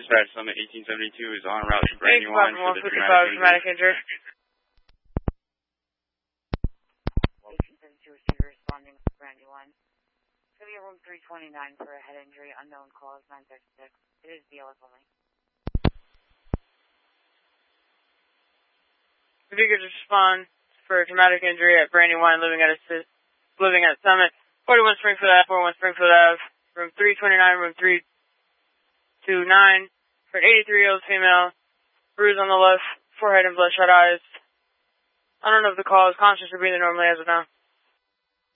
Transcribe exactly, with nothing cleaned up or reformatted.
Dispatch, Summit eighteen seventy-two is on route to Brandywine for the dramatic, dramatic injury. eighteen seventy-two receiver responding to Brandywine. It's going to be a room three twenty-nine for a head injury, unknown cause, nine thirty-six. It is B L S only. If you could respond for a traumatic injury at Brandywine, living at a, living at Summit, forty-one Springfield Ave, forty-one Springfield Ave, room three twenty-nine, room three twenty-nine, for an eighty-three-year-old female, bruise on the left forehead and bloodshot eyes. I don't know if the call is conscious or breathing normally as of now.